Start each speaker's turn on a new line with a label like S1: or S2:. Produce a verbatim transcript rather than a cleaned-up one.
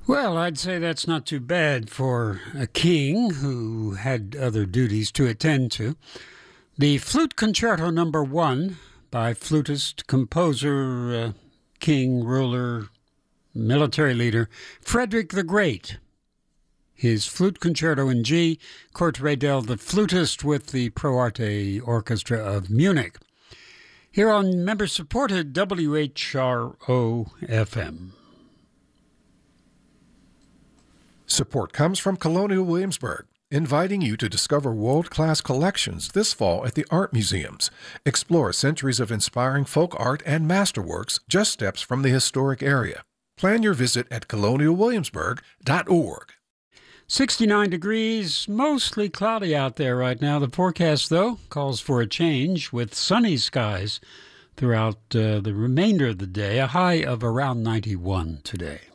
S1: Well, I'd say that's not too bad for a king who had other duties to attend to. The Flute Concerto Number One by flutist, composer, uh, king, ruler, military leader Frederick the Great. His Flute Concerto in G, Kurt Radel, the flutist with the Pro Arte Orchestra of Munich. Here on member-supported W H R O F M.
S2: Support comes from Colonial Williamsburg, inviting you to discover world-class collections this fall at the art museums. Explore centuries of inspiring folk art and masterworks just steps from the historic area. Plan your visit at colonial williamsburg dot org.
S1: sixty-nine degrees, mostly cloudy out there right now. The forecast, though, calls for a change with sunny skies throughout uh, the remainder of the day, a high of around ninety-one today.